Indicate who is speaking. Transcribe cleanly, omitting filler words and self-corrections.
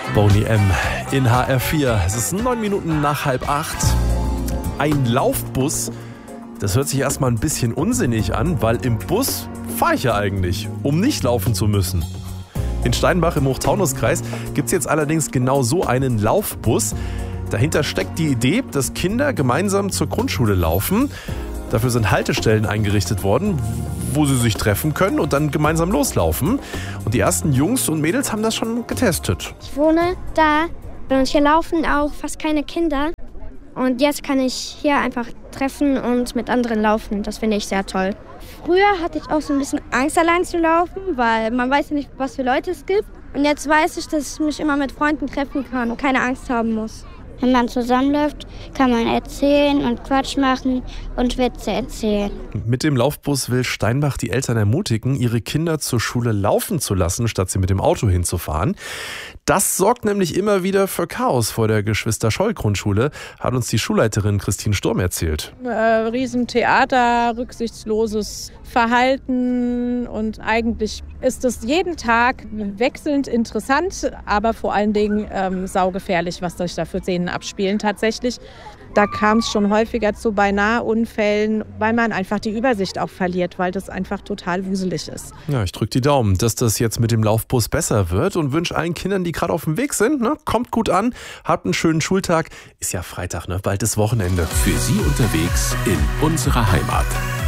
Speaker 1: Boney M. in HR4. Es ist 9 Minuten nach 7:30. Ein Laufbus, das hört sich erstmal ein bisschen unsinnig an, weil im Bus fahre ich ja eigentlich, um nicht laufen zu müssen. In Steinbach im Hochtaunuskreis gibt es jetzt allerdings genau so einen Laufbus. Dahinter steckt die Idee, dass Kinder gemeinsam zur Grundschule laufen. Dafür sind Haltestellen eingerichtet worden, wo sie sich treffen können und dann gemeinsam loslaufen. Und die ersten Jungs und Mädels haben das schon getestet.
Speaker 2: Ich wohne da und hier laufen auch fast keine Kinder. Und jetzt kann ich hier einfach treffen und mit anderen laufen. Das finde ich sehr toll. Früher hatte ich auch so ein bisschen Angst, allein zu laufen, weil man weiß ja nicht, was für Leute es gibt. Und jetzt weiß ich, dass ich mich immer mit Freunden treffen kann und keine Angst haben muss.
Speaker 3: Wenn man zusammenläuft, kann man erzählen und Quatsch machen und Witze erzählen.
Speaker 1: Mit dem Laufbus will Steinbach die Eltern ermutigen, ihre Kinder zur Schule laufen zu lassen, statt sie mit dem Auto hinzufahren. Das sorgt nämlich immer wieder für Chaos vor der Geschwister-Scholl-Grundschule, hat uns die Schulleiterin Christine Sturm erzählt.
Speaker 4: Riesentheater, rücksichtsloses Verhalten und eigentlich ist es jeden Tag wechselnd interessant, aber vor allen Dingen saugefährlich, was sich da für Szenen abspielen tatsächlich. Da kam es schon häufiger zu beinahe Unfällen, weil man einfach die Übersicht auch verliert, weil das einfach total wuselig ist.
Speaker 1: Ja, ich drücke die Daumen, dass das jetzt mit dem Laufbus besser wird und wünsche allen Kindern, die gerade auf dem Weg sind, kommt gut an, habt einen schönen Schultag. Ist ja Freitag, bald ist Wochenende.
Speaker 5: Für Sie unterwegs in unserer Heimat.